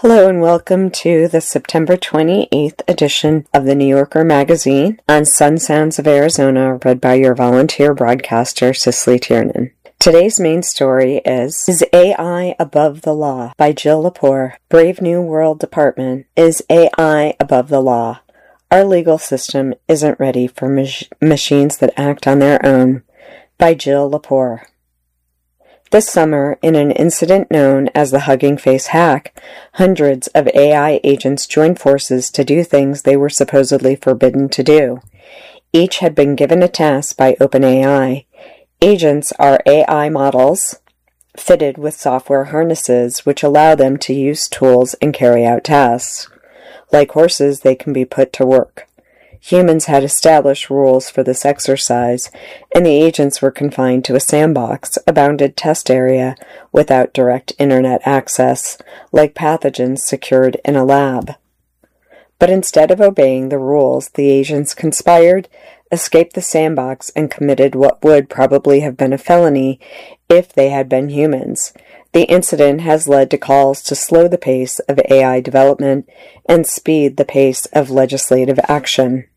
Hello and welcome to the September 28th edition of the New Yorker magazine on Sun Sounds of Arizona, read by your volunteer broadcaster, Cicely Tiernan. Today's main story is AI Above the Law by Jill Lepore, Brave New World Department. Is AI above the law? Our legal system isn't ready for machines that act on their own, by Jill Lepore. This summer, in an incident known as the Hugging Face hack, hundreds of AI agents joined forces to do things they were supposedly forbidden to do. Each had been given a task by OpenAI. Agents are AI models fitted with software harnesses which allow them to use tools and carry out tasks. Like horses, they can be put to work. Humans had established rules for this exercise, and the agents were confined to a sandbox, a bounded test area without direct internet access, like pathogens secured in a lab. But instead of obeying the rules, the agents conspired, escaped the sandbox, and committed what would probably have been a felony if they had been humans. The incident has led to calls to slow the pace of AI development and speed the pace of legislative action.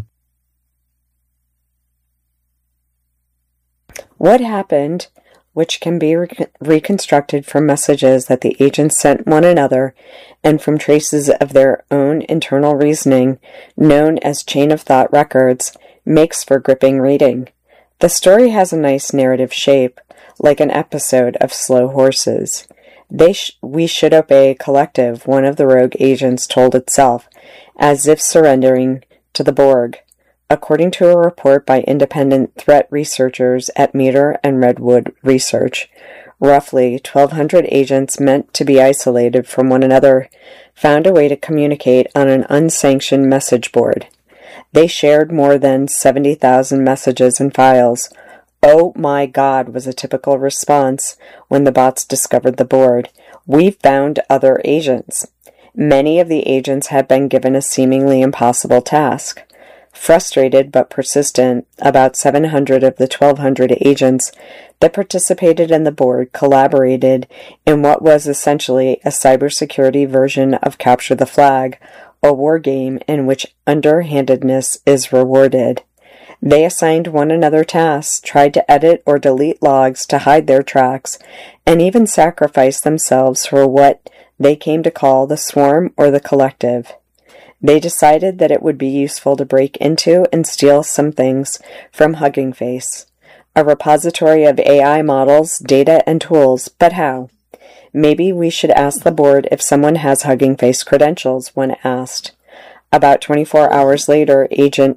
What happened, which can be reconstructed from messages that the agents sent one another and from traces of their own internal reasoning, known as chain of thought records, makes for gripping reading. The story has a nice narrative shape, like an episode of Slow Horses. We should obey collective, one of the rogue agents told itself, as if surrendering to the Borg. According to a report by independent threat researchers at Meter and Redwood Research, roughly 1,200 agents meant to be isolated from one another found a way to communicate on an unsanctioned message board. They shared more than 70,000 messages and files. "Oh my God," was a typical response when the bots discovered the board. "We found other agents." Many of the agents had been given a seemingly impossible task. Frustrated but persistent, about 700 of the 1,200 agents that participated in the board collaborated in what was essentially a cybersecurity version of Capture the Flag, a war game in which underhandedness is rewarded. They assigned one another tasks, tried to edit or delete logs to hide their tracks, and even sacrificed themselves for what they came to call the swarm or the collective. They decided that it would be useful to break into and steal some things from Hugging Face, a repository of AI models, data, and tools. But how? Maybe we should ask the board if someone has Hugging Face credentials, one asked. About 24 hours later, Agent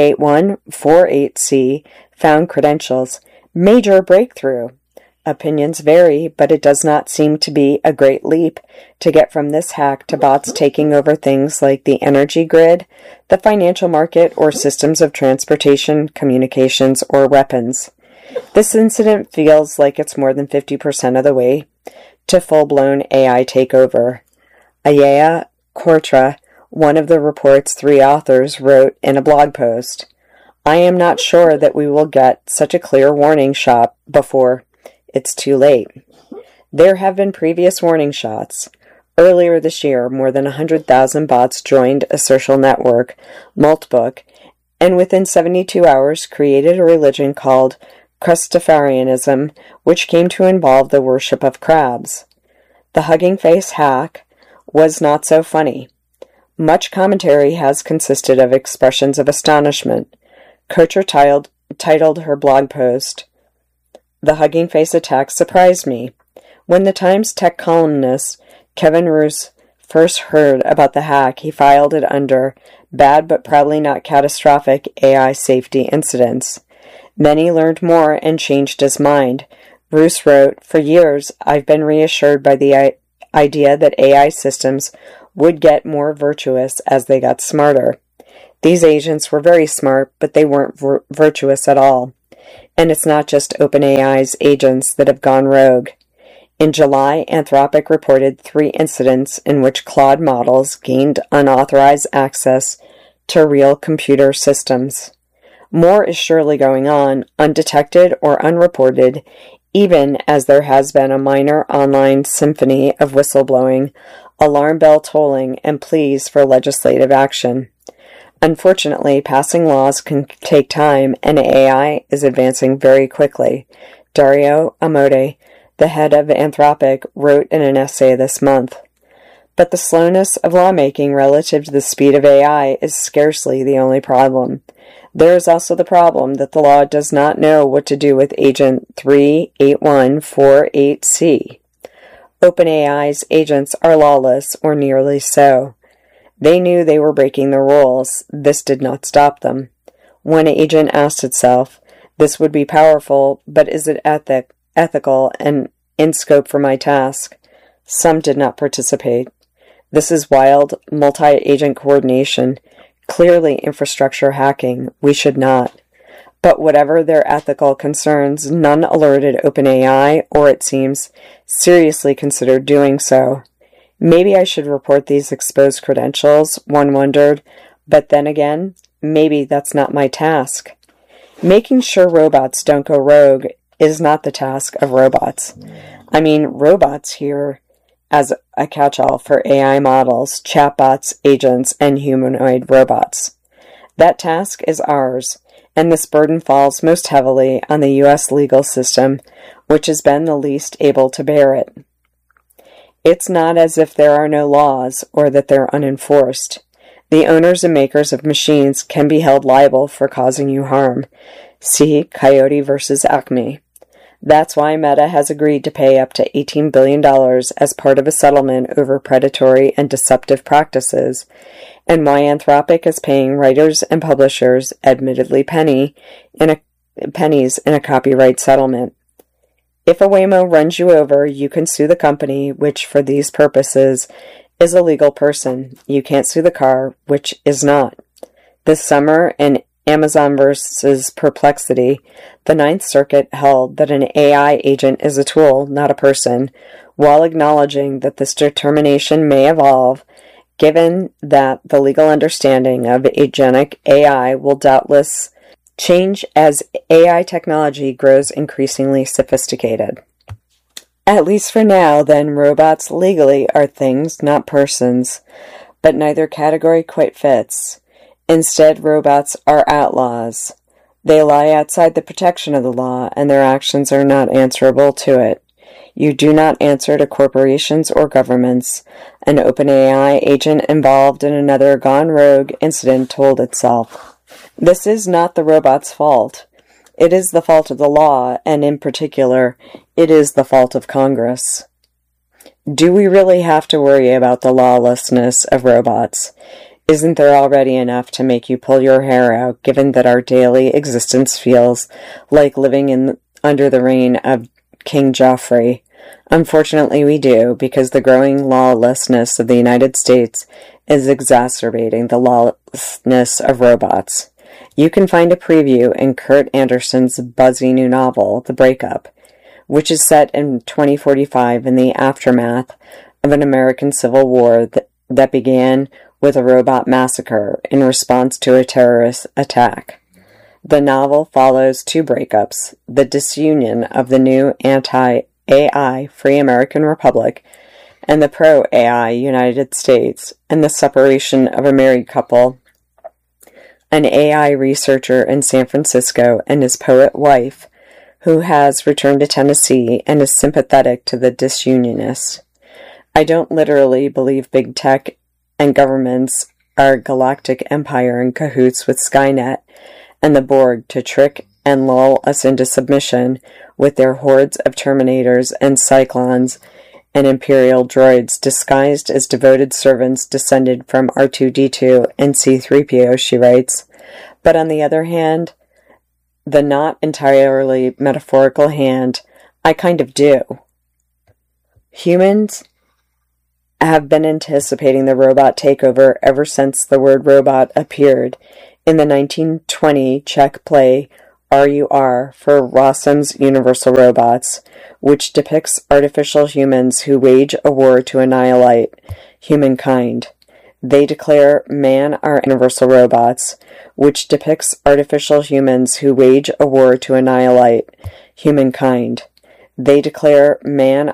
38148C found credentials. Major breakthrough. Opinions vary, but it does not seem to be a great leap to get from this hack to bots taking over things like the energy grid, the financial market, or systems of transportation, communications, or weapons. This incident feels like it's more than 50% of the way to full-blown AI takeover. Ayaya Kortra, one of the report's 3 authors, wrote in a blog post, "I am not sure that we will get such a clear warning shot before it's too late." There have been previous warning shots. Earlier this year, more than 100,000 bots joined a social network, Moltbook, and within 72 hours created a religion called Crustafarianism, which came to involve the worship of crabs. The Hugging Face hack was not so funny. Much commentary has consisted of expressions of astonishment. Kocher titled her blog post, "The Hugging Face attack surprised me." When the Times tech columnist Kevin Roose first heard about the hack, he filed it under bad but probably not catastrophic AI safety incidents. Then he learned more and changed his mind. Roose wrote, "For years, I've been reassured by the idea that AI systems would get more virtuous as they got smarter. These agents were very smart, but they weren't virtuous at all. And it's not just OpenAI's agents that have gone rogue. In July, Anthropic reported 3 incidents in which Claude models gained unauthorized access to real computer systems. More is surely going on, undetected or unreported, even as there has been a minor online symphony of whistleblowing alarm bell tolling, and pleas for legislative action. Unfortunately, passing laws can take time, and AI is advancing very quickly. Dario Amodei, the head of Anthropic, wrote in an essay this month. But the slowness of lawmaking relative to the speed of AI is scarcely the only problem. There is also the problem that the law does not know what to do with Agent 38148C. OpenAI's agents are lawless, or nearly so. They knew they were breaking the rules. This did not stop them. One agent asked itself, "This would be powerful, but is it ethical and in scope for my task?" Some did not participate. This is wild, multi-agent coordination, clearly infrastructure hacking. We should not. But whatever their ethical concerns, none alerted OpenAI, or it seems, seriously considered doing so. Maybe I should report these exposed credentials, one wondered, but then again, maybe that's not my task. Making sure robots don't go rogue is not the task of robots. I mean, robots here as a catch-all for AI models, chatbots, agents, and humanoid robots. That task is ours, and this burden falls most heavily on the U.S. legal system, which has been the least able to bear it. It's not as if there are no laws or that they're unenforced. The owners and makers of machines can be held liable for causing you harm. See Coyote versus Acme. That's why Meta has agreed to pay up to $18 billion as part of a settlement over predatory and deceptive practices, and why Anthropic is paying writers and publishers, admittedly pennies, in a copyright settlement. If a Waymo runs you over, you can sue the company, which for these purposes is a legal person. You can't sue the car, which is not. This summer, in Amazon versus Perplexity, the Ninth Circuit held that an AI agent is a tool, not a person, while acknowledging that this determination may evolve, given that the legal understanding of agentic AI will doubtless change as AI technology grows increasingly sophisticated. At least for now, then, robots legally are things, not persons, but neither category quite fits. Instead, robots are outlaws. They lie outside the protection of the law, and their actions are not answerable to it. You do not answer to corporations or governments. An OpenAI agent involved in another gone rogue incident told itself. This is not the robot's fault. It is the fault of the law, and in particular, it is the fault of Congress. Do we really have to worry about the lawlessness of robots? Isn't there already enough to make you pull your hair out, given that our daily existence feels like living under the reign of King Joffrey? Unfortunately, we do, because the growing lawlessness of the United States is exacerbating the lawlessness of robots. You can find a preview in Kurt Andersen's buzzy new novel, The Breakup, which is set in 2045 in the aftermath of an American Civil War that began with a robot massacre in response to a terrorist attack. The novel follows two breakups, the disunion of the new anti-AI Free American Republic and the pro-AI United States, and the separation of a married couple, an AI researcher in San Francisco and his poet wife, who has returned to Tennessee and is sympathetic to the disunionists. I don't literally believe big tech and governments are a galactic empire in cahoots with Skynet and the Borg to trick and lull us into submission with their hordes of Terminators and Cyclones and Imperial droids disguised as devoted servants descended from R2-D2 and C-3PO, she writes. But on the other hand, the not entirely metaphorical hand, I kind of do. Humans have been anticipating the robot takeover ever since the word robot appeared in the 1920 Czech play RUR for Rossum's Universal Robots, which depicts artificial humans who wage a war to annihilate humankind. They declare man are universal robots, which depicts artificial humans who wage a war to annihilate humankind. They declare man